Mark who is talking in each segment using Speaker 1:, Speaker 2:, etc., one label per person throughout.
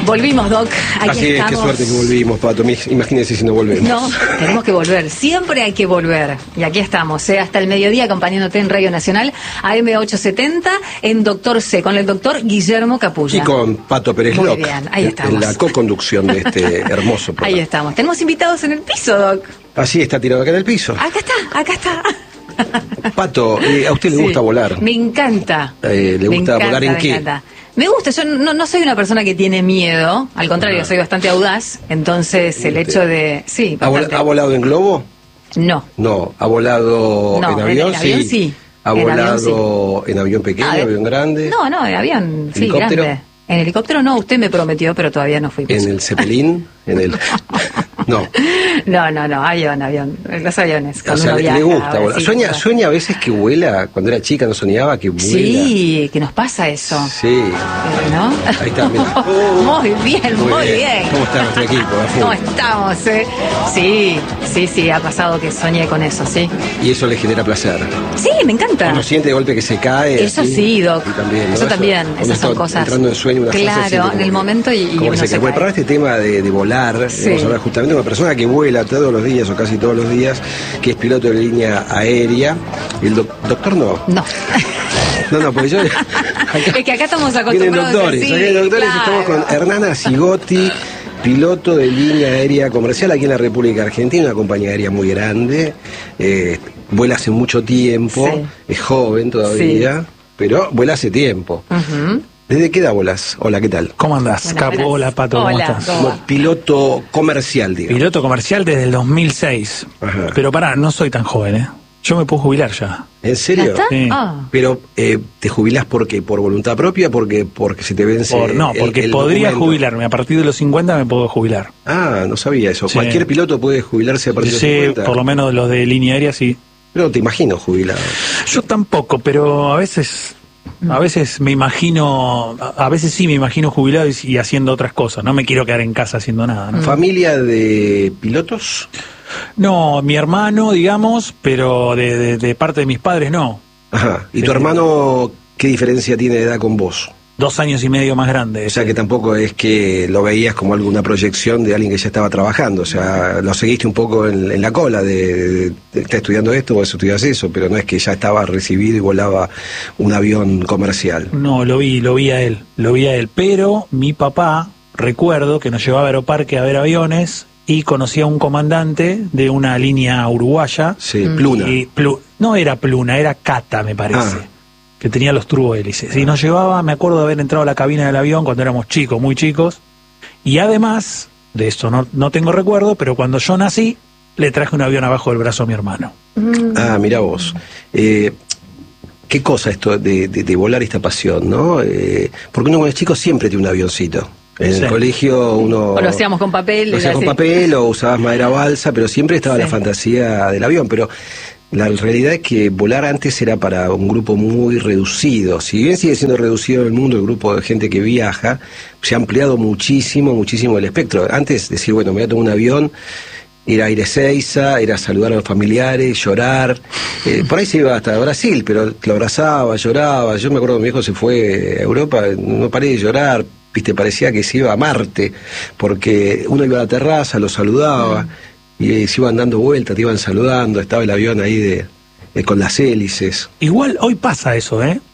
Speaker 1: Volvimos, Doc. Aquí
Speaker 2: Así
Speaker 1: estamos.
Speaker 2: es, qué suerte que volvimos, Pato. Imagínense si no volvemos.
Speaker 1: No, tenemos que volver. Siempre hay que volver. Y aquí estamos, hasta el mediodía acompañándote en Radio Nacional, AM870, en Doctor C, con el doctor Guillermo Capulla.
Speaker 2: Y con Pato Pérez
Speaker 1: Muy
Speaker 2: Loc,
Speaker 1: bien, ahí estamos.
Speaker 2: en la co-conducción de este hermoso programa.
Speaker 1: Ahí estamos. Tenemos invitados en el piso, Doc.
Speaker 2: Así está tirado acá en el piso.
Speaker 1: Acá está.
Speaker 2: Pato, ¿a usted le gusta volar?
Speaker 1: Me encanta.
Speaker 2: ¿Le gusta volar en qué?
Speaker 1: Me encanta. Me gusta, yo no soy una persona que tiene miedo, al contrario, soy bastante audaz, entonces el hecho de... Sí,
Speaker 2: ¿Ha volado en globo?
Speaker 1: No.
Speaker 2: No, ¿ha volado en avión?
Speaker 1: En avión sí.
Speaker 2: ¿Ha volado en avión pequeño, avión grande?
Speaker 1: No, en avión, sí,
Speaker 2: ¿Helicóptero?
Speaker 1: grande. En helicóptero no, usted me prometió, pero todavía no fuimos.
Speaker 2: ¿En el Zeppelin? ¿En el...? No.
Speaker 1: No, avión, los aviones.
Speaker 2: O sea, le gusta volar. ¿Sueña a veces que vuela? Cuando era chica no soñaba que vuela.
Speaker 1: Sí, que nos pasa eso.
Speaker 2: Sí.
Speaker 1: ¿No?
Speaker 2: Ahí está, mira.
Speaker 1: Muy bien.
Speaker 2: ¿Cómo está nuestro equipo?
Speaker 1: ¿Cómo estamos, Sí, ha pasado que soñé con eso, sí.
Speaker 2: Y eso le genera placer.
Speaker 1: Sí, me encanta.
Speaker 2: Uno siente de golpe que se cae.
Speaker 1: Eso
Speaker 2: así,
Speaker 1: sí, Doc.
Speaker 2: También, ¿no?
Speaker 1: Eso también, esas son cosas.
Speaker 2: Entrando en sueño, una
Speaker 1: claro, en el momento y
Speaker 2: como
Speaker 1: uno
Speaker 2: que se cae. Bueno, para este tema de volar,
Speaker 1: sí.
Speaker 2: vamos a hablar justamente de una persona que vuela todos los días o casi todos los días, que es piloto de línea aérea. El doctor no.
Speaker 1: No.
Speaker 2: No, porque yo...
Speaker 1: Es que acá estamos acostumbrados
Speaker 2: doctores,
Speaker 1: a decir,
Speaker 2: doctores,
Speaker 1: claro.
Speaker 2: Estamos con Hernán Zigotti, piloto de línea aérea comercial aquí en la República Argentina, una compañía aérea muy grande, vuela hace mucho tiempo,
Speaker 1: sí.
Speaker 2: Es joven todavía, sí. Pero vuela hace tiempo. ¿Desde qué edad volás? Hola, ¿qué tal?
Speaker 3: ¿Cómo andás, Capo? Hola, Pato, ¿cómo estás?
Speaker 2: Como piloto comercial, digamos.
Speaker 3: Piloto comercial desde el 2006. Ajá. Pero pará, no soy tan joven, ¿eh? Yo me puedo jubilar ya.
Speaker 2: ¿En serio?
Speaker 3: Sí.
Speaker 2: Pero, ¿te jubilás por qué? ¿Por voluntad propia? ¿Porque se te vence
Speaker 3: porque podría documento? Jubilarme. A partir de los 50 me puedo jubilar.
Speaker 2: Ah, no sabía eso.
Speaker 3: Sí.
Speaker 2: ¿Cualquier piloto puede jubilarse a partir de los 50?
Speaker 3: Sí, por lo menos los de línea aérea sí.
Speaker 2: Pero no te imagino jubilado.
Speaker 3: Yo tampoco, pero a veces me imagino, a veces sí me imagino jubilado y haciendo otras cosas. No me quiero quedar en casa haciendo nada, ¿no?
Speaker 2: ¿Familia de pilotos?
Speaker 3: No, mi hermano, digamos, pero de parte de mis padres no.
Speaker 2: Ajá. ¿Y tu hermano qué diferencia tiene de edad con vos?
Speaker 3: 2 años y medio más grande.
Speaker 2: O sea que tampoco es que lo veías como alguna proyección de alguien que ya estaba trabajando. O sea, lo seguiste un poco en la cola de está estudiando esto, vos estudias eso, pero no es que ya estaba recibido y volaba un avión comercial.
Speaker 3: No, lo vi a él. Pero mi papá, recuerdo que nos llevaba a Aeroparque a ver aviones y conocía a un comandante de una línea uruguaya.
Speaker 2: Sí, Pluna.
Speaker 3: No era Pluna, era Cata, me parece. Que tenía los turbohélices. Y nos llevaba, me acuerdo de haber entrado a la cabina del avión cuando éramos chicos, muy chicos. Y además, de esto no tengo recuerdo, pero cuando yo nací, le traje un avión abajo del brazo a mi hermano.
Speaker 2: Ah, mirá vos. Qué cosa esto de volar, esta pasión, ¿no? Porque uno cuando es chico siempre tiene un avioncito. En el colegio uno...
Speaker 1: O lo hacíamos con papel.
Speaker 2: Lo hacías con papel o usabas madera balsa, pero siempre estaba la fantasía del avión. Pero la realidad es que volar antes era para un grupo muy reducido. Si bien sigue siendo reducido en el mundo el grupo de gente que viaja, se ha ampliado muchísimo el espectro. Antes decir, bueno, me voy a tomar un avión, ir a Ezeiza, ir a saludar a los familiares, llorar. Por ahí se iba hasta Brasil, pero lo abrazaba, lloraba. Yo me acuerdo que mi hijo se fue a Europa, no paré de llorar. Viste, parecía que se iba a Marte, porque uno iba a la terraza, lo saludaba, y se iban dando vueltas, te iban saludando, estaba el avión ahí con las hélices.
Speaker 3: Igual hoy pasa eso, ¿eh?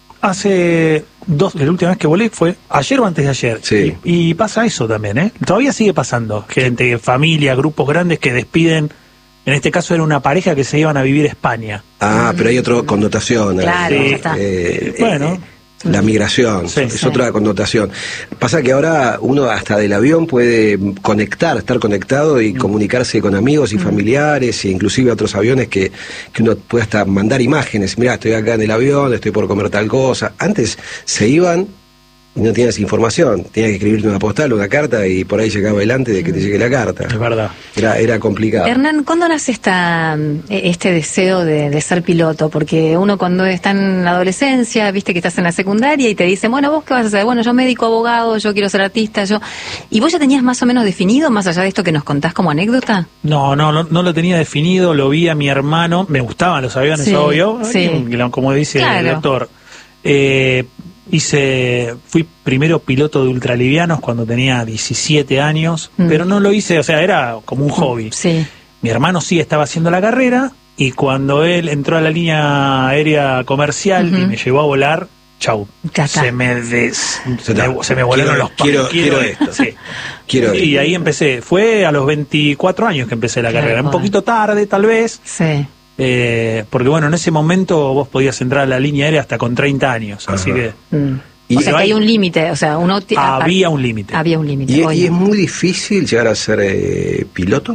Speaker 3: La última vez que volé fue ayer o antes de ayer.
Speaker 2: Sí.
Speaker 3: Y pasa eso también, ¿eh? Todavía sigue pasando. Gente, familia, grupos grandes que despiden. En este caso era una pareja que se iban a vivir a España.
Speaker 2: Ah, pero hay otra connotación.
Speaker 1: Claro,
Speaker 3: sí.
Speaker 1: está.
Speaker 3: Bueno...
Speaker 2: La migración, es otra connotación. Pasa que ahora uno hasta del avión puede estar conectado y comunicarse con amigos y familiares, e inclusive otros aviones que uno puede hasta mandar imágenes. Mirá, estoy acá en el avión, estoy por comer tal cosa. Antes se iban y no tenías información, tenías que escribirte una postal o una carta y por ahí llegaba adelante de que te llegue la carta.
Speaker 3: Es verdad.
Speaker 2: Era complicado.
Speaker 1: Hernán, ¿cuándo nace este deseo de ser piloto? Porque uno cuando está en la adolescencia, viste que estás en la secundaria y te dicen, bueno, ¿vos qué vas a hacer? Bueno, yo médico, abogado, yo quiero ser artista, ¿Y vos ya tenías más o menos definido, más allá de esto que nos contás como anécdota?
Speaker 3: No lo tenía definido, lo vi a mi hermano, me gustaban los aviones, obvio, como dice el doctor. Fui primero piloto de ultralivianos cuando tenía 17 años, pero no lo hice, o sea, era como un hobby.
Speaker 1: Sí.
Speaker 3: Mi hermano sí estaba haciendo la carrera, y cuando él entró a la línea aérea comercial y me llevó a volar, chau, se me volaron los palos.
Speaker 2: Quiero esto.
Speaker 3: Sí. Y ahí empecé. Fue a los 24 años que empecé la carrera. Un poquito tarde, tal vez.
Speaker 1: Sí.
Speaker 3: Porque bueno, en ese momento vos podías entrar a la línea aérea hasta con 30 años. Así que...
Speaker 1: O sea, que hay un límite. O sea,
Speaker 3: había un límite.
Speaker 1: Había un límite.
Speaker 2: ¿Y es muy difícil llegar a ser piloto?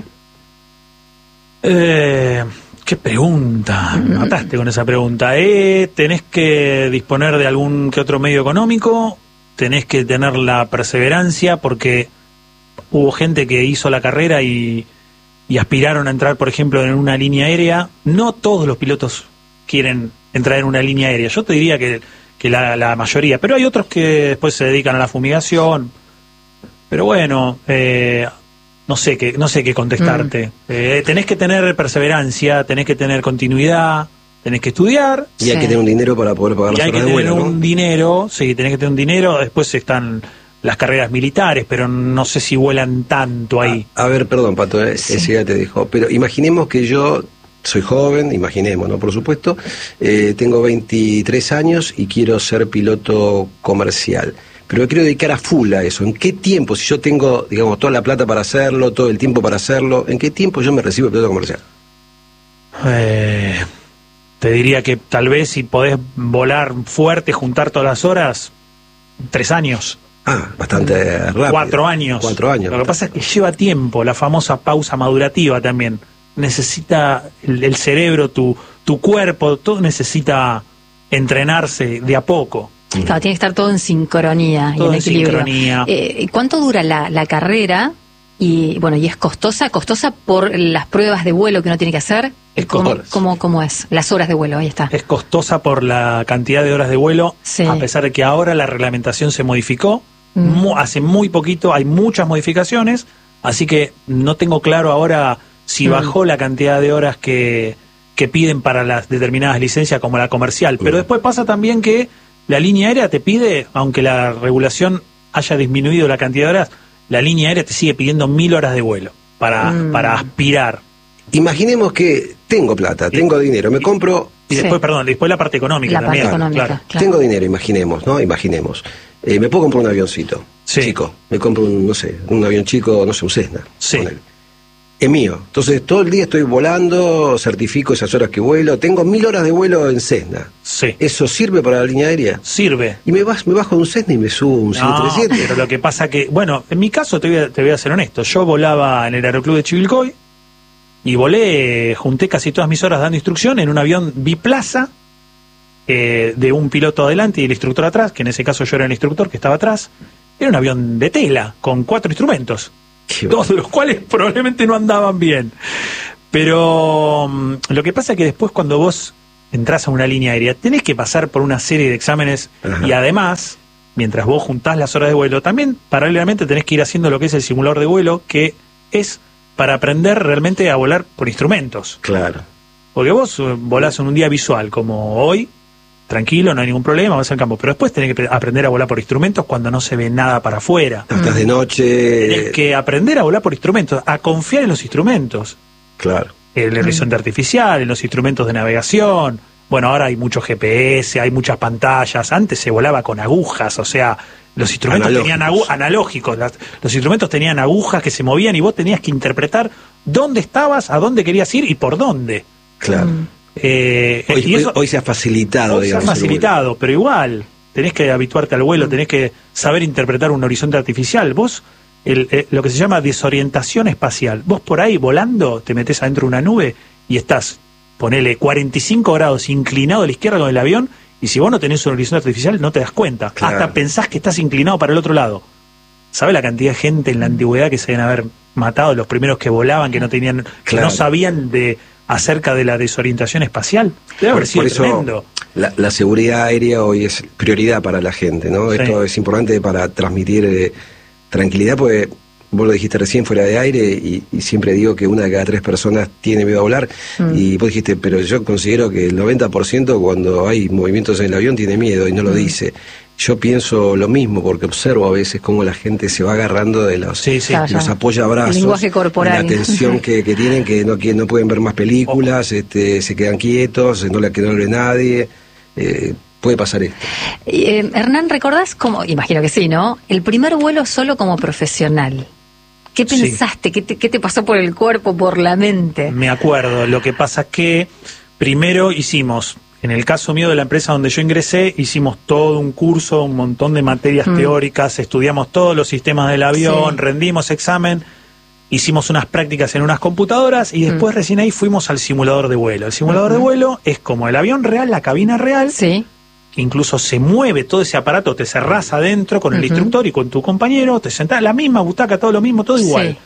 Speaker 3: Qué pregunta, me mataste con esa pregunta. Tenés que disponer de algún que otro medio económico, tenés que tener la perseverancia, porque hubo gente que hizo la carrera y aspiraron a entrar, por ejemplo, en una línea aérea. No todos los pilotos quieren entrar en una línea aérea, yo te diría que la mayoría, pero hay otros que después se dedican a la fumigación. Pero bueno, no sé qué contestarte. Tenés que tener perseverancia, tenés que tener continuidad, tenés que estudiar.
Speaker 2: Y hay que tener un dinero para poder pagar las horas de vuelo, ¿no?
Speaker 3: Tenés que tener un dinero. Después están las carreras militares, pero no sé si vuelan tanto ahí.
Speaker 2: A ver, perdón, Pato, ese ya te dijo. Pero imaginemos que yo soy joven, imaginemos, ¿no? Por supuesto, tengo 23 años y quiero ser piloto comercial. Pero me quiero dedicar a full a eso. ¿En qué tiempo, si yo tengo, digamos, toda la plata para hacerlo, todo el tiempo para hacerlo, en qué tiempo yo me recibo piloto comercial?
Speaker 3: Te diría que tal vez si podés volar fuerte, juntar todas las horas, 3 años.
Speaker 2: Bastante rápido.
Speaker 3: 4 años.
Speaker 2: 4 años.
Speaker 3: Lo que pasa es que lleva tiempo, la famosa pausa madurativa también. Necesita el cerebro, tu cuerpo, todo necesita entrenarse de a poco.
Speaker 1: Claro, tiene que estar todo en sincronía y en equilibrio. ¿Cuánto dura la carrera? Y bueno, y es costosa por las pruebas de vuelo que uno tiene que hacer. ¿Cómo es? Las horas de vuelo, ahí está.
Speaker 3: Es costosa por la cantidad de horas de vuelo, a pesar de que ahora la reglamentación se modificó. Hace muy poquito hay muchas modificaciones, así que no tengo claro ahora si bajó la cantidad de horas que piden para las determinadas licencias como la comercial. Pero después pasa también que la línea aérea te pide, aunque la regulación haya disminuido la cantidad de horas, la línea aérea te sigue pidiendo 1000 horas de vuelo para aspirar.
Speaker 2: Imaginemos que tengo plata, tengo dinero, me compro...
Speaker 3: Y después, después la parte económica también.
Speaker 1: Claro.
Speaker 2: Tengo dinero, imaginemos, ¿no? Me puedo comprar un avioncito chico. Me compro un avión chico, un Cessna.
Speaker 3: Sí.
Speaker 2: Es mío. Entonces, todo el día estoy volando, certifico esas horas que vuelo. Tengo 1000 horas de vuelo en Cessna.
Speaker 3: Sí.
Speaker 2: ¿Eso sirve para la línea aérea?
Speaker 3: Sirve.
Speaker 2: Y me bajo de un Cessna y me subo un 737.
Speaker 3: Pero lo que pasa que, bueno, en mi caso te voy a ser honesto. Yo volaba en el Aeroclub de Chivilcoy y junté casi todas mis horas dando instrucción en un avión biplaza de un piloto adelante y el instructor atrás, que en ese caso yo era el instructor que estaba atrás. Era un avión de tela, con 4 instrumentos. Todos de los cuales probablemente no andaban bien. Pero lo que pasa es que después cuando vos entras a una línea aérea tenés que pasar por una serie de exámenes. Y además, mientras vos juntás las horas de vuelo, también paralelamente tenés que ir haciendo lo que es el simulador de vuelo, que es para aprender realmente a volar por instrumentos.
Speaker 2: Claro.
Speaker 3: Porque vos volás en un día visual como hoy, tranquilo, no hay ningún problema, vas al campo. Pero después tenés que aprender a volar por instrumentos cuando no se ve nada para afuera.
Speaker 2: Estás de noche.
Speaker 3: Tenés que aprender a volar por instrumentos, a confiar en los instrumentos.
Speaker 2: Claro.
Speaker 3: El horizonte artificial, en los instrumentos de navegación. Bueno, ahora hay mucho GPS, hay muchas pantallas. Antes se volaba con agujas, o sea, los instrumentos tenían analógicos. Los instrumentos tenían agujas que se movían y vos tenías que interpretar dónde estabas, a dónde querías ir y por dónde.
Speaker 2: Claro. Hoy se ha facilitado, digamos.
Speaker 3: Se ha facilitado, pero igual, tenés que habituarte al vuelo, tenés que saber interpretar un horizonte artificial. Vos, lo que se llama desorientación espacial, vos por ahí volando, te metés adentro de una nube y estás, ponele 45 grados inclinado a la izquierda con el avión, y si vos no tenés un horizonte artificial no te das cuenta. Claro. Hasta pensás que estás inclinado para el otro lado. ¿Sabés la cantidad de gente en la antigüedad que se deben haber matado, los primeros que volaban, que no tenían, que no sabían acerca de la desorientación espacial? Debe haber sido tremendo.
Speaker 2: La seguridad aérea hoy es prioridad para la gente, ¿no? Sí. Esto es importante para transmitir tranquilidad, porque vos lo dijiste recién fuera de aire y siempre digo que 1 de cada 3 personas tiene miedo a volar. Y vos dijiste, pero yo considero que el 90% cuando hay movimientos en el avión tiene miedo y no lo dice. Yo pienso lo mismo, porque observo a veces cómo la gente se va agarrando de los,
Speaker 1: Claro,
Speaker 2: los apoyabrazos,
Speaker 1: el lenguaje corporal,
Speaker 2: la tensión que tienen, que no pueden ver más películas, se quedan quietos, que no lo ve nadie. Puede pasar esto.
Speaker 1: Hernán, ¿recordás cómo? Imagino que sí, ¿no? El primer vuelo solo como profesional. ¿Qué pensaste? ¿Qué te pasó por el cuerpo, por la mente?
Speaker 3: Me acuerdo. Lo que pasa es que primero hicimos, en el caso mío de la empresa donde yo ingresé, hicimos todo un curso, un montón de materias teóricas, estudiamos todos los sistemas del avión, rendimos examen, hicimos unas prácticas en unas computadoras y después recién ahí fuimos al simulador de vuelo. El simulador de vuelo es como el avión real, la cabina real, que incluso se mueve todo ese aparato, te cerrás adentro con el instructor y con tu compañero, te sentás, la misma butaca, todo lo mismo, todo igual.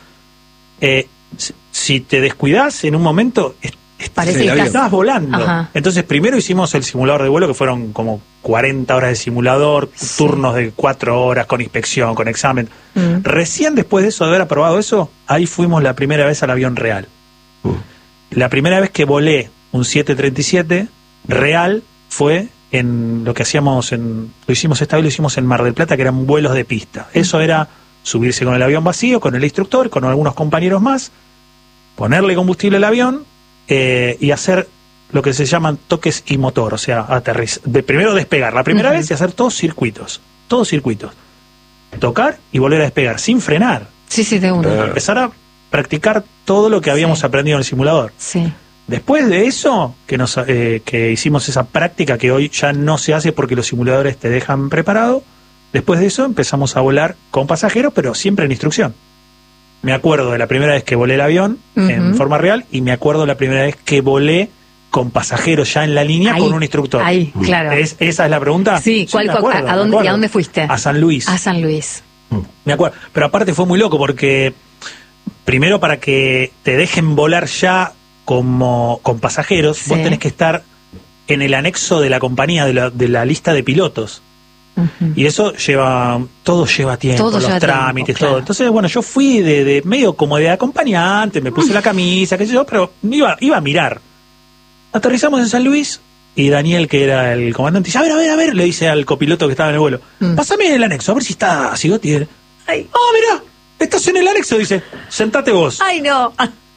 Speaker 3: Si te descuidás en un momento...
Speaker 1: Parece que
Speaker 3: estabas volando. Entonces primero hicimos el simulador de vuelo, que fueron como 40 horas de simulador, turnos de 4 horas con inspección, con examen. Recién después de eso, de haber aprobado eso, ahí fuimos la primera vez al avión real. La primera vez que volé un 737 real fue en lo que hacíamos lo hicimos esta vez, lo hicimos en Mar del Plata, que eran vuelos de pista. Eso era subirse con el avión vacío, con el instructor, con algunos compañeros más, ponerle combustible al avión, y hacer lo que se llaman toques y motor, o sea, primero despegar la primera vez y hacer todos circuitos, tocar y volver a despegar sin frenar,
Speaker 1: de uno,
Speaker 3: empezar a practicar todo lo que habíamos aprendido en el simulador. Después de eso, que hicimos esa práctica que hoy ya no se hace porque los simuladores te dejan preparado, después de eso empezamos a volar con pasajeros, pero siempre en instrucción. Me acuerdo de la primera vez que volé el avión en forma real y me acuerdo de la primera vez que volé con pasajeros ya en la línea con un instructor.
Speaker 1: Claro.
Speaker 3: ¿Esa es la pregunta?
Speaker 1: Sí, ¿a dónde fuiste?
Speaker 3: A San Luis.
Speaker 1: A San Luis.
Speaker 3: Me acuerdo. Pero aparte fue muy loco porque primero para que te dejen volar ya con pasajeros, vos tenés que estar en el anexo de la compañía, de la lista de pilotos. Y eso todo lleva tiempo, los trámites, todo. Entonces, bueno, yo fui de medio como de acompañante, me puse la camisa, qué sé yo, pero iba a mirar. Aterrizamos en San Luis y Daniel, que era el comandante, dice, a ver, le dice al copiloto que estaba en el vuelo, pásame el anexo, a ver si está Sigotti. Mirá, estás en el anexo, dice, sentate vos.
Speaker 1: ¡Ay, no!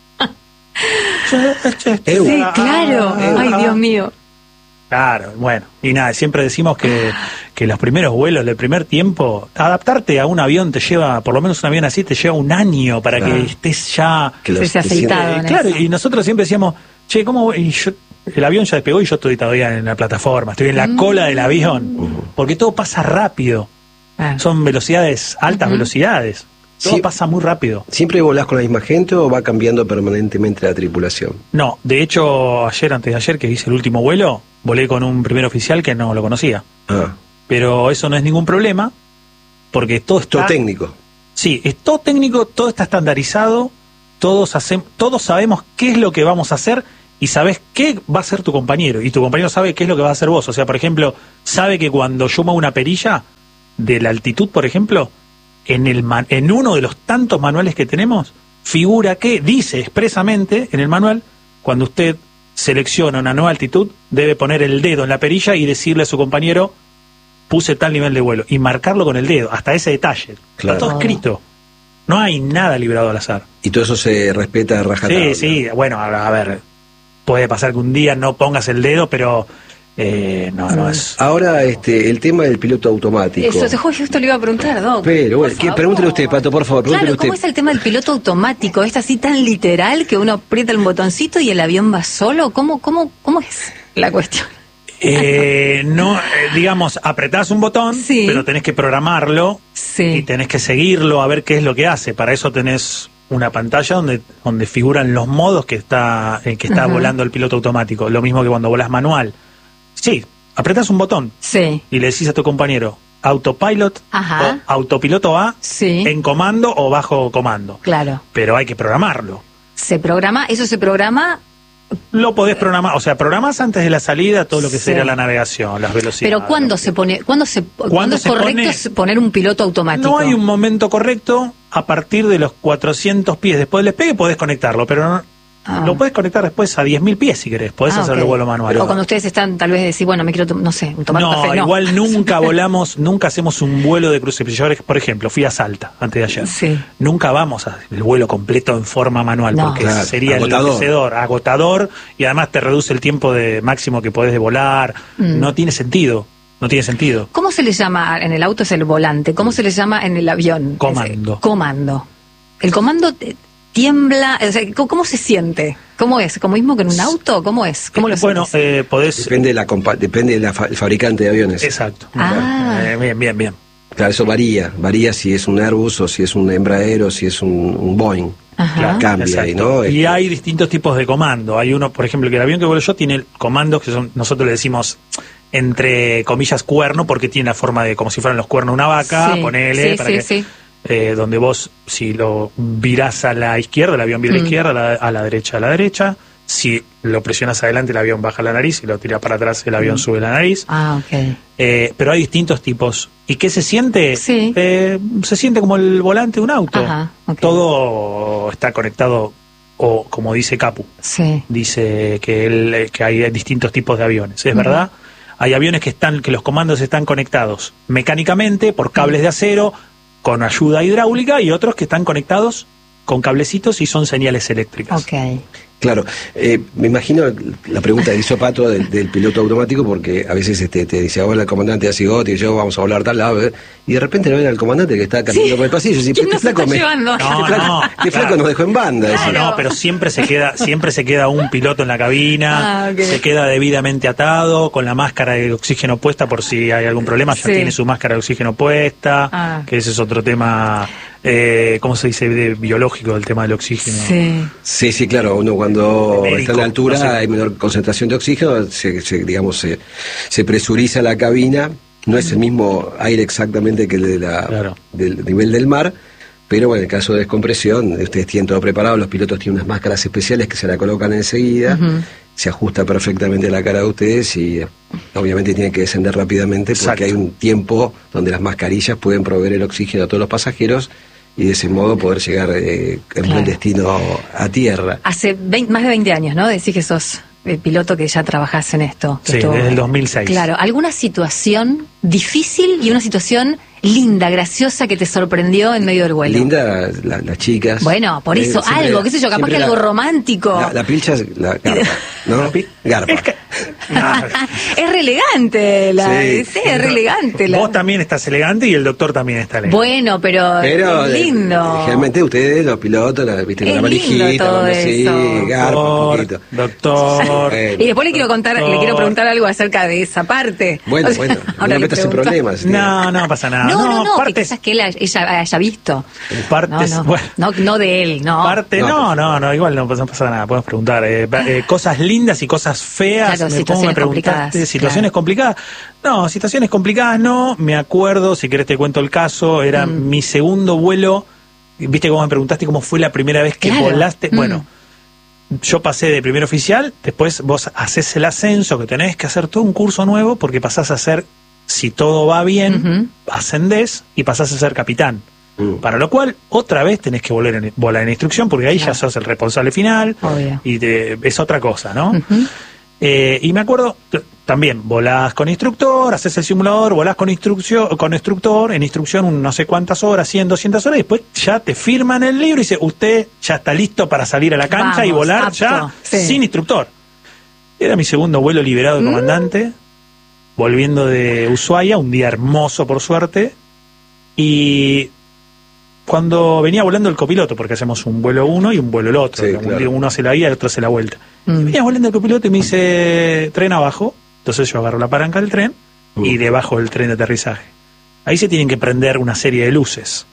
Speaker 1: Sí, claro. Ay, Dios mío.
Speaker 3: Claro, bueno, y nada, siempre decimos que los primeros vuelos, del primer tiempo, adaptarte a un avión te lleva, por lo menos un avión así, te lleva un año para que estés ya...
Speaker 1: estés aceitado.
Speaker 3: Claro, y nosotros siempre decíamos, che, ¿cómo? Y el avión ya despegó y yo estoy todavía en la plataforma, estoy en la cola del avión, porque todo pasa rápido, son velocidades, altas velocidades. Todo pasa muy rápido.
Speaker 2: ¿Siempre volás con la misma gente o va cambiando permanentemente la tripulación?
Speaker 3: No, de hecho, antes de ayer, que hice el último vuelo, volé con un primer oficial que no lo conocía. Pero eso no es ningún problema, porque todo está...
Speaker 2: Todo técnico.
Speaker 3: Sí, es todo técnico, todo está estandarizado, todos sabemos qué es lo que vamos a hacer y sabes qué va a hacer tu compañero. Y tu compañero sabe qué es lo que va a hacer vos. O sea, por ejemplo, sabe que cuando yo muevo una perilla de la altitud, por ejemplo... En uno de los tantos manuales que tenemos, figura que dice expresamente en el manual, cuando usted selecciona una nueva altitud, debe poner el dedo en la perilla y decirle a su compañero, puse tal nivel de vuelo, y marcarlo con el dedo, hasta ese detalle. Está todo escrito. No hay nada librado al azar.
Speaker 2: Y todo eso se respeta a rajatabla.
Speaker 3: Sí, bueno, a ver, puede pasar que un día no pongas el dedo, pero... no es...
Speaker 2: Ahora, el tema del piloto automático.
Speaker 1: Eso, justo le iba a preguntar, Doc.
Speaker 2: Pero, bueno, pregúntele usted, Pato, por favor, pregúntele
Speaker 1: ¿cómo es el tema del piloto automático? ¿Es así tan literal que uno aprieta el botoncito y el avión va solo? ¿Cómo es la cuestión?
Speaker 3: Digamos, apretás un botón, pero tenés que programarlo y tenés que seguirlo a ver qué es lo que hace. Para eso tenés una pantalla donde figuran los modos que está volando el piloto automático. Lo mismo que cuando volás manual. Sí, apretás un botón y le decís a tu compañero autopilot o autopiloto A en comando o bajo comando.
Speaker 1: Claro.
Speaker 3: Pero hay que programarlo.
Speaker 1: ¿Eso se programa?
Speaker 3: Lo podés programar, o sea, programás antes de la salida todo lo que sería la navegación, las velocidades.
Speaker 1: Pero ¿cuándo es correcto poner un piloto automático?
Speaker 3: No hay un momento correcto. A partir de los 400 pies después del despegue podés conectarlo, pero Lo puedes conectar después a 10.000 pies si querés, podés hacerlo vuelo manual.
Speaker 1: O cuando ustedes están, tal vez decir, bueno, me quiero, no sé, tomar un café. No,
Speaker 3: igual nunca volamos, nunca hacemos un vuelo de cruce. Yo, por ejemplo, fui a Salta antes de ayer.
Speaker 1: Sí.
Speaker 3: Nunca vamos a el vuelo completo en forma manual, porque sería enloquecedor, agotador, y además te reduce el tiempo de máximo que podés de volar. No tiene sentido. No tiene sentido.
Speaker 1: ¿Cómo se le llama? En el auto es el volante. ¿Cómo se le llama en el avión?
Speaker 3: Comando.
Speaker 1: Comando. El comando tiembla, o sea, ¿cómo se siente? ¿Cómo es? ¿Como mismo que en un auto? ¿Cómo es? ¿Cómo lo sientes?
Speaker 3: Podés...
Speaker 2: Depende del fabricante de aviones.
Speaker 3: Exacto. Bien.
Speaker 2: Claro, eso varía si es un Airbus o si es un Embraer o si es un Boeing.
Speaker 1: Ajá.
Speaker 2: Cambia ahí, ¿no?
Speaker 3: Y hay distintos tipos de comando. Hay uno, por ejemplo, que el avión que vuelo yo tiene comandos que son, nosotros le decimos entre comillas cuerno, porque tiene la forma de como si fueran los cuernos de una vaca, ponele, para que donde vos, si lo virás a la izquierda, el avión vira a la izquierda, a la derecha. Si lo presionas adelante, el avión baja la nariz. Si lo tiras para atrás, el avión sube la nariz. Pero hay distintos tipos. ¿Y qué se siente? Se siente como el volante de un auto.
Speaker 1: Ajá,
Speaker 3: todo está conectado, o como dice Capu, dice que hay distintos tipos de aviones. ¿Es verdad? Hay aviones que los comandos están conectados mecánicamente por cables de acero con ayuda hidráulica, y otros que están conectados con cablecitos y son señales eléctricas.
Speaker 2: Claro, me imagino la pregunta que hizo Pato del piloto automático, porque a veces te dice, hola, el comandante de Cigotti, yo vamos a volar tal lado, y de repente lo ven al comandante que está caminando por el pasillo y dice,
Speaker 1: ¿quién nos está llevando?
Speaker 2: Este flaco nos dejó en banda.
Speaker 3: No, pero siempre se queda un piloto en la cabina, se queda debidamente atado, con la máscara de oxígeno puesta por si hay algún problema, ya tiene su máscara de oxígeno puesta, que ese es otro tema, ¿cómo se dice? Biológico, el tema del oxígeno.
Speaker 2: Sí, claro, uno cuando está a la altura hay menor concentración de oxígeno, se presuriza la cabina, no es el mismo aire exactamente que el del nivel del mar, pero bueno, en el caso de descompresión, ustedes tienen todo preparado, los pilotos tienen unas máscaras especiales que se la colocan enseguida, se ajusta perfectamente la cara de ustedes y obviamente tienen que descender rápidamente porque hay un tiempo donde las mascarillas pueden proveer el oxígeno a todos los pasajeros y de ese modo poder llegar en buen destino a tierra.
Speaker 1: Hace más de 20 años, ¿no? Decís que sos el piloto que ya trabajás en esto.
Speaker 3: Sí, desde el 2006.
Speaker 1: Claro, ¿alguna situación difícil y una situación linda, graciosa, que te sorprendió en medio del vuelo?
Speaker 2: Linda, las chicas.
Speaker 1: Bueno, por eso, algo, qué sé yo, capaz que algo romántico.
Speaker 2: La pilcha es la garpa, ¿no? Garpa.
Speaker 1: Es re elegante, es re elegante.
Speaker 3: Vos también estás elegante y el doctor también está elegante.
Speaker 1: Bueno, pero es lindo.
Speaker 2: Generalmente ustedes, los pilotos, viste, con la valijita, garpa un poquito.
Speaker 3: Doctor.
Speaker 1: Y después le quiero preguntar algo acerca de esa parte.
Speaker 2: Bueno, no me metas en problemas.
Speaker 3: No pasa nada.
Speaker 1: No, quizás que ella haya visto.
Speaker 3: Partes,
Speaker 1: no de él, no.
Speaker 3: Igual no pasa nada, podemos preguntar. Cosas lindas y cosas feas.
Speaker 1: Claro, situaciones complicadas.
Speaker 3: ¿Situaciones complicadas? No, situaciones complicadas no. Me acuerdo, si querés te cuento el caso, era mi segundo vuelo. Viste cómo me preguntaste cómo fue la primera vez que volaste. Bueno, yo pasé de primer oficial, después vos haces el ascenso, que tenés que hacer todo un curso nuevo porque pasás a ser, si todo va bien, ascendés y pasás a ser capitán. Para lo cual, otra vez tenés que volar en instrucción, porque ahí ya sos el responsable final. Y es otra cosa, ¿no? Y me acuerdo, también volás con instructor, haces el simulador, volás con instructor, en instrucción no sé cuántas horas, 100, 200 horas, y después ya te firman el libro y dice, usted ya está listo para salir a la cancha y volar apto, sin instructor. Era mi segundo vuelo liberado de comandante, volviendo de Ushuaia, un día hermoso por suerte, y cuando venía volando el copiloto, porque hacemos un vuelo uno y un vuelo el otro, uno hace la ida y el otro hace la vuelta. Venía volando el copiloto y me dice, tren abajo. Entonces yo agarro la palanca del tren y debajo del tren de aterrizaje. Ahí se tienen que prender una serie de luces.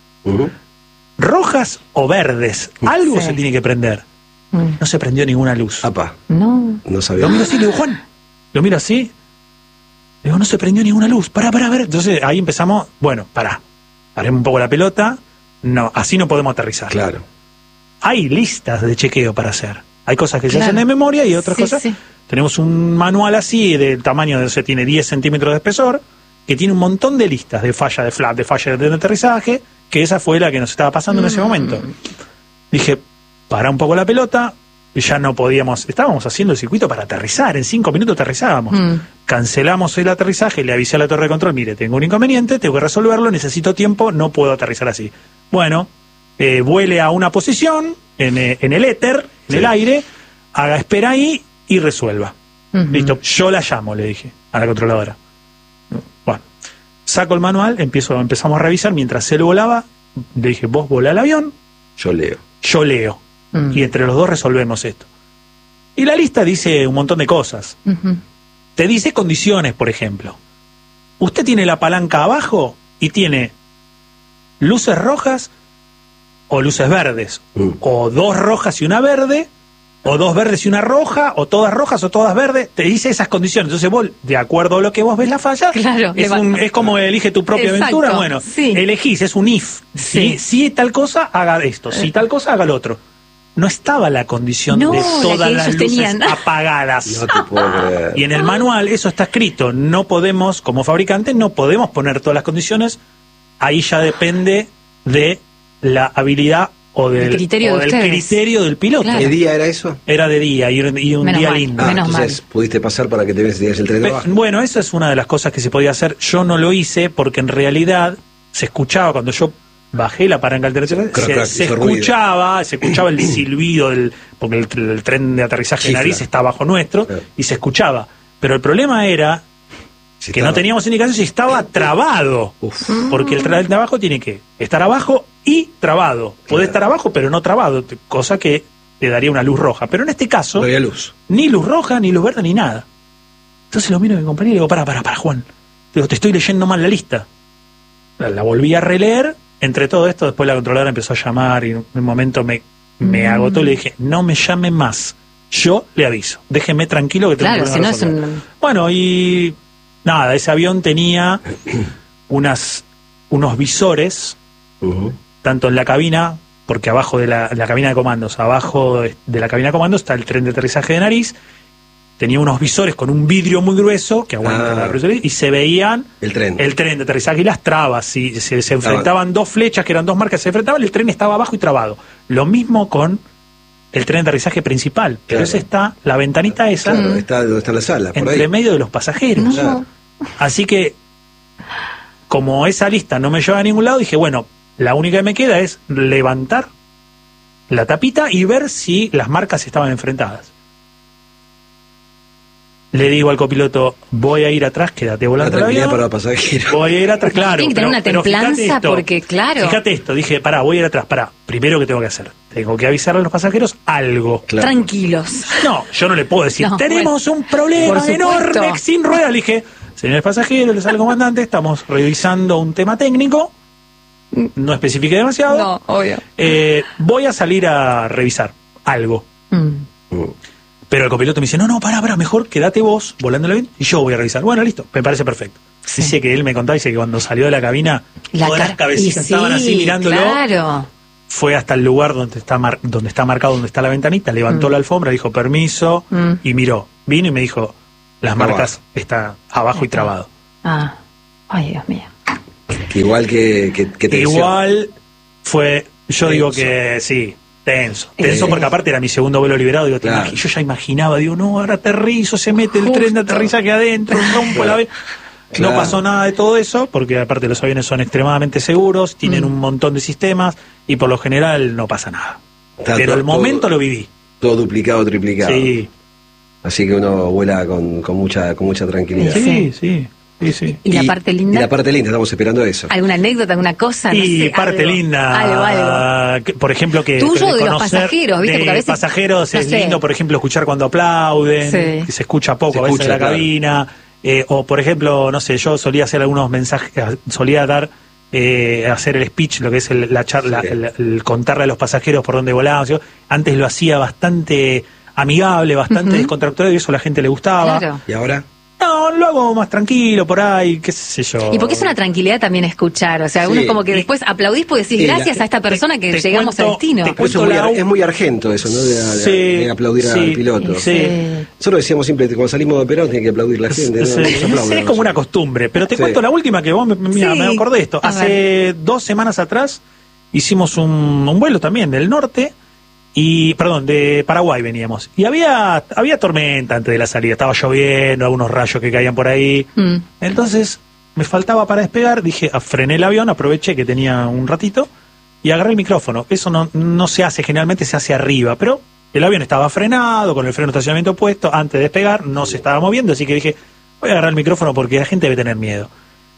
Speaker 3: Rojas o verdes, algo se tiene que prender. No se prendió ninguna luz.
Speaker 2: No sabía.
Speaker 3: Lo miro así, le digo, Juan, lo miro así, le digo, no se prendió ninguna luz, pará, a ver. Entonces ahí empezamos, paremos un poco la pelota. No, así no podemos aterrizar.
Speaker 2: Claro.
Speaker 3: Hay listas de chequeo para hacer. Hay cosas que se hacen de memoria y otras cosas. Tenemos un manual así, del tamaño de, tiene 10 centímetros de espesor, que tiene un montón de listas de falla de flap, de falla de aterrizaje, que esa fue la que nos estaba pasando en ese momento. Dije, para un poco la pelota, ya no podíamos, estábamos haciendo el circuito para aterrizar, en 5 minutos aterrizábamos. Cancelamos el aterrizaje, le avisé a la torre de control, mire, tengo un inconveniente, tengo que resolverlo, necesito tiempo, no puedo aterrizar así. Bueno, vuele a una posición, en el éter, en el aire, haga espera ahí y resuelva. Listo, yo la llamo, le dije a la controladora. Bueno, saco el manual, empezamos a revisar, mientras él volaba, le dije, vos volá al avión,
Speaker 2: yo
Speaker 3: leo. Y entre los dos resolvemos esto. Y la lista dice un montón de cosas. Te dice condiciones, por ejemplo. Usted tiene la palanca abajo y tiene luces rojas o luces verdes. O 2 rojas y una verde, o 2 verdes y una roja, o todas rojas o todas verdes. Te dice esas condiciones. Entonces vos, de acuerdo a lo que vos ves la falla,
Speaker 1: claro,
Speaker 3: es como elige tu propia aventura. Bueno, elegís, es un if. Si tal cosa, haga esto. Si tal cosa, haga lo otro. No estaba la condición de todas las luces apagadas.
Speaker 2: No te puedo creer.
Speaker 3: Y en el manual eso está escrito. No podemos, como fabricante, no podemos poner todas las condiciones. Ahí ya depende de la habilidad o del criterio del piloto.
Speaker 2: Claro. ¿Qué día era eso?
Speaker 3: Era de día y un día lindo.
Speaker 2: Entonces pudiste pasar para que te veas el tren de abajo.
Speaker 3: Bueno, eso es una de las cosas que se podía hacer. Yo no lo hice porque en realidad se escuchaba cuando yo bajé la palanca alternativa, se escuchaba el silbido porque el tren de aterrizaje de nariz está bajo nuestro y se escuchaba, pero el problema era que no teníamos indicación si estaba trabado. Porque el tren de abajo tiene que estar abajo y trabado. Puede estar abajo pero no trabado, cosa que le daría una luz roja, pero en este caso
Speaker 2: no había luz,
Speaker 3: ni luz roja, ni luz verde, ni nada. Entonces lo miro a mi compañero y le digo, para Juan, digo, te estoy leyendo mal la lista. La volví a releer. Entre todo esto, después la controladora empezó a llamar y en un momento me agotó y le dije, no me llame más, yo le aviso, déjeme tranquilo que tengo que resolver. Bueno, y nada, ese avión tenía unos visores, tanto en la cabina, porque abajo de la cabina de comandos, abajo de la cabina de comandos está el tren de aterrizaje de nariz. Tenía unos visores con un vidrio muy grueso que aguanta la presión y se veían el tren de aterrizaje y las trabas. Y se enfrentaban 2 flechas que eran 2 marcas, se enfrentaban, el tren estaba abajo y trabado. Lo mismo con el tren de aterrizaje principal. Pero esa está, la ventanita esa,
Speaker 2: está donde está la sala, por
Speaker 3: entre
Speaker 2: ahí,
Speaker 3: medio de los pasajeros. Así que, como esa lista no me lleva a ningún lado, dije, bueno, la única que me queda es levantar la tapita y ver si las marcas estaban enfrentadas. Le digo al copiloto, voy a ir atrás, quédate volando el avión.
Speaker 2: Para pasajeros.
Speaker 3: Voy a ir atrás, claro.
Speaker 1: Tiene que tener una templanza porque, claro.
Speaker 3: Fíjate esto, dije, voy a ir atrás, primero, ¿qué tengo que hacer? Tengo que avisarle a los pasajeros algo.
Speaker 1: Claro. Tranquilos.
Speaker 3: No, yo no le puedo decir, tenemos un problema enorme sin ruedas. Le dije, señores pasajeros, les al comandante, estamos revisando un tema técnico, no especifique demasiado.
Speaker 1: No, obvio.
Speaker 3: Voy a salir a revisar algo. Pero el copiloto me dice, no, pará, mejor quédate vos volando el avión y yo voy a revisar. Bueno, listo, me parece perfecto. Dice que él me contaba, dice que cuando salió de la cabina, todas las cabecitas estaban así mirándolo.
Speaker 1: Claro.
Speaker 3: Fue hasta el lugar donde está marcado, donde está la ventanita, levantó la alfombra, dijo permiso y miró. Vino y me dijo, las marcas están abajo y trabado.
Speaker 1: Ay, Dios mío.
Speaker 2: Igual que
Speaker 3: igual fue, yo digo que sí. Tenso porque aparte era mi segundo vuelo liberado, digo, yo ya imaginaba, digo, no, ahora aterrizo, se mete el tren de aterrizaje adentro, rompo la vez. No pasó nada de todo eso, porque aparte los aviones son extremadamente seguros, tienen un montón de sistemas y por lo general no pasa nada. Pero el momento lo viví.
Speaker 2: Todo duplicado, triplicado.
Speaker 3: Sí.
Speaker 2: Así que uno vuela con mucha tranquilidad.
Speaker 3: Sí.
Speaker 1: ¿Y la parte linda?
Speaker 2: Y la parte linda, estamos esperando eso.
Speaker 1: ¿Alguna anécdota, alguna cosa? No sé,
Speaker 3: parte
Speaker 1: algo,
Speaker 3: linda.
Speaker 1: Algo.
Speaker 3: Por ejemplo, que
Speaker 1: tuyo de los pasajeros, ¿viste? Porque a veces
Speaker 3: pasajeros es lindo, por ejemplo, escuchar cuando aplauden, que se escucha poco a veces en la cabina. O, por ejemplo, no sé, yo solía hacer algunos mensajes, solía dar, hacer el speech, lo que es la charla, el contarle a los pasajeros por dónde volábamos. Antes lo hacía bastante amigable, bastante descontracturado y eso a la gente le gustaba.
Speaker 1: Claro.
Speaker 2: ¿Y ahora?
Speaker 3: No, lo hago más tranquilo por ahí, qué sé yo.
Speaker 1: Y porque es una tranquilidad también escuchar, o sea, uno como que después aplaudís porque decís gracias a esta persona que llegamos al destino.
Speaker 2: Es muy argento eso, ¿no? De aplaudir al piloto. Nosotros decíamos siempre, cuando salimos de operar tiene que aplaudir la gente.
Speaker 3: Es como una costumbre, pero te cuento la última que vos me acordé de esto. Hace 2 semanas atrás hicimos un vuelo también del norte Y, perdón, de Paraguay veníamos. Y había tormenta antes de la salida, estaba lloviendo, algunos rayos que caían por ahí. Entonces, me faltaba para despegar, dije, frené el avión, aproveché que tenía un ratito y agarré el micrófono. Eso no se hace, generalmente se hace arriba, pero el avión estaba frenado, con el freno de estacionamiento puesto, antes de despegar, no se estaba moviendo, así que dije, voy a agarrar el micrófono porque la gente debe tener miedo.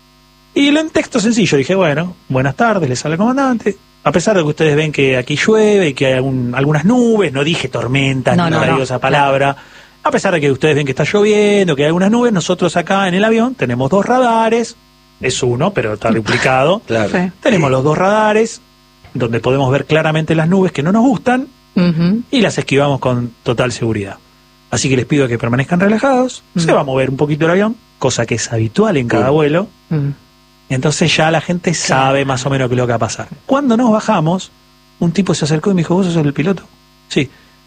Speaker 3: Y en texto sencillo dije, bueno, buenas tardes, les habla el comandante. A pesar de que ustedes ven que aquí llueve y que hay algunas nubes, no dije tormentas, no digo esa palabra. A pesar de que ustedes ven que está lloviendo, que hay algunas nubes, nosotros acá en el avión tenemos 2 radares, es uno, pero está duplicado.
Speaker 2: Claro.
Speaker 1: Sí.
Speaker 3: Tenemos los 2 radares, donde podemos ver claramente las nubes que no nos gustan, y las esquivamos con total seguridad. Así que les pido que permanezcan relajados, se va a mover un poquito el avión, cosa que es habitual en cada vuelo. Entonces ya la gente sabe más o menos qué es lo que va a pasar. Cuando nos bajamos, un tipo se acercó y me dijo, ¿vos sos el piloto? Sí.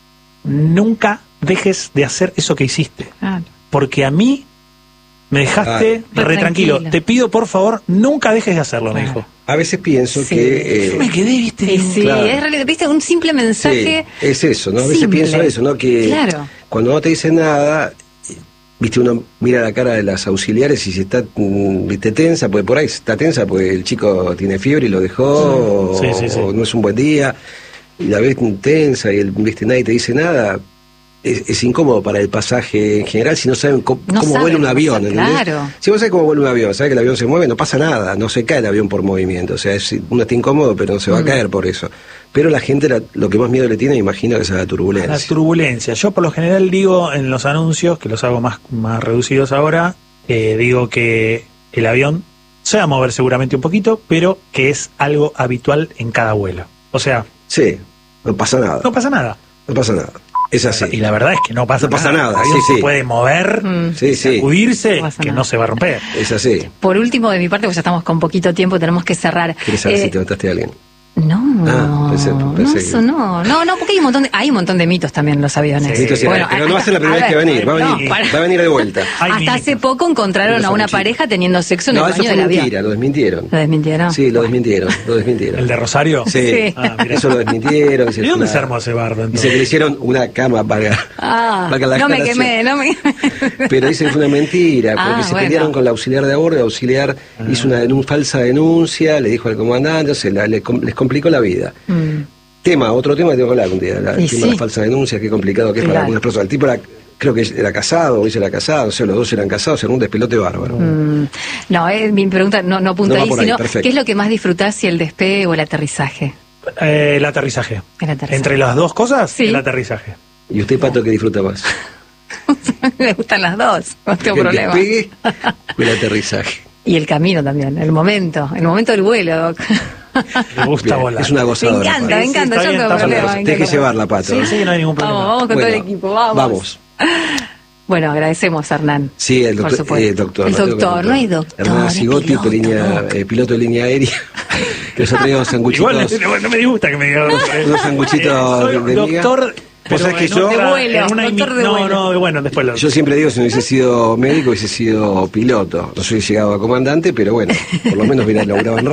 Speaker 3: Nunca dejes de hacer eso que hiciste. Porque a mí me dejaste re tranquilo. Te pido, por favor, nunca dejes de hacerlo, me dijo.
Speaker 2: A veces pienso que...
Speaker 3: Yo me quedé, ¿viste?
Speaker 1: Sí, claro. Viste, un simple mensaje.
Speaker 2: Sí, es eso, ¿no? A veces pienso eso, ¿no? Que cuando no te dicen nada... Viste, uno mira la cara de las auxiliares y si está tensa, pues por ahí está tensa, pues el chico tiene fiebre y lo dejó, o no es un buen día, y la ves tensa y viste, nadie te dice nada. Es incómodo para el pasaje en general si no saben cómo vuela un avión, ¿entendés? Claro. Si vos sabés cómo vuela un avión, sabés que el avión se mueve, no pasa nada, no se cae el avión por movimiento, o sea, uno está incómodo, pero no se va a caer por eso. Pero la gente lo que más miedo le tiene, imagino, que es a la turbulencia.
Speaker 3: La turbulencia. Yo por lo general digo en los anuncios, que los hago más reducidos ahora, digo que el avión se va a mover seguramente un poquito, pero que es algo habitual en cada vuelo. O sea...
Speaker 2: Sí, no pasa nada.
Speaker 3: No pasa nada.
Speaker 2: No pasa nada. Es así.
Speaker 3: Y la verdad es que no pasa nada.
Speaker 2: Sí,
Speaker 3: se puede mover, sacudirse, que no se va a romper.
Speaker 2: Es así.
Speaker 1: Por último, de mi parte, pues ya estamos con poquito tiempo, tenemos que cerrar.
Speaker 2: ¿Quieres saber si te mataste a alguien?
Speaker 1: No, eso no, porque hay un montón de mitos también en los aviones.
Speaker 2: Sí, bueno, pero no va a ser la primera vez que va a venir, va a venir de vuelta.
Speaker 1: Hasta hace poco encontraron a una pareja teniendo sexo en el baño del avión.
Speaker 2: Lo desmintieron.
Speaker 1: ¿Lo desmintieron?
Speaker 2: Sí, lo desmintieron.
Speaker 3: ¿El de Rosario?
Speaker 2: Sí. Eso lo desmintieron.
Speaker 3: ¿Y dónde se armó ese bardo entonces?
Speaker 2: Dice que le hicieron una cama para la
Speaker 1: no me quemé,
Speaker 2: Pero dicen que fue una mentira, porque se pelearon con la auxiliar de a bordo, el auxiliar hizo una falsa denuncia, le dijo al comandante, les complicó la vida. Otro tema que tengo que hablar un día, el tema de la falsa denuncia, qué complicado que es para algunas personas. El tipo creo que era casado, o era casado, o sea, los dos eran casados, era un despelote bárbaro.
Speaker 1: No, mi pregunta no apunta ahí, sino
Speaker 2: perfecto.
Speaker 1: ¿qué es lo que más disfrutás, si el despegue o el aterrizaje?
Speaker 3: El aterrizaje. Entre las dos cosas, el aterrizaje.
Speaker 2: ¿Y usted, Pato, qué disfruta más?
Speaker 1: Me gustan las dos, no tengo problema.
Speaker 2: ¿El despegue o el aterrizaje?
Speaker 1: Y el camino también, el momento del vuelo, Doc.
Speaker 3: Me gusta volar.
Speaker 2: Es una gozadora.
Speaker 1: Me encanta, yo no tengo problema.
Speaker 2: Deje llevarla, Pato.
Speaker 3: Sí, no hay ningún problema.
Speaker 1: Vamos con todo el equipo, vamos. Bueno, agradecemos a Hernán.
Speaker 2: Sí, el doctor.
Speaker 1: El doctor, no hay doctor.
Speaker 2: Hernán Sigotti, piloto de línea aérea. Que nos ha traído sanguchitos.
Speaker 3: Igual no me disgusta que me diga
Speaker 2: unos sanguchitos de miga.
Speaker 3: Doctor.
Speaker 2: Pues es que yo...
Speaker 3: Bueno, después
Speaker 2: Yo siempre digo, si no hubiese sido médico, hubiese sido piloto. No soy llegado a comandante, pero bueno, por lo menos hubiera laburado en radio.